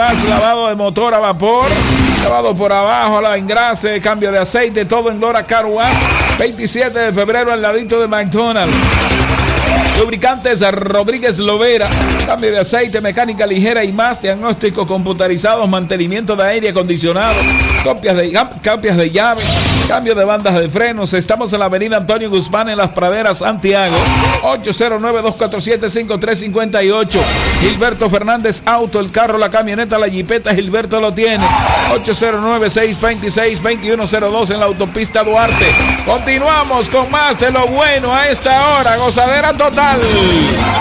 Wash, lavado de motor a vapor, lavado por abajo, la engrase, cambio de aceite, todo en Lora Car Wash. 27 de febrero al ladito de McDonald's. Lubricantes Rodríguez Lovera, cambio de aceite, mecánica ligera y más, diagnósticos computarizados, mantenimiento de aire acondicionado, copias de llaves, cambio de bandas de frenos. Estamos en la avenida Antonio Guzmán en Las Praderas, Santiago. 809-247-5358. Gilberto Fernández Auto, el carro, la camioneta, la jipeta, Gilberto lo tiene. 809-626-2102 en la autopista Duarte. Continuamos con más de lo bueno a esta hora. Gozadera total.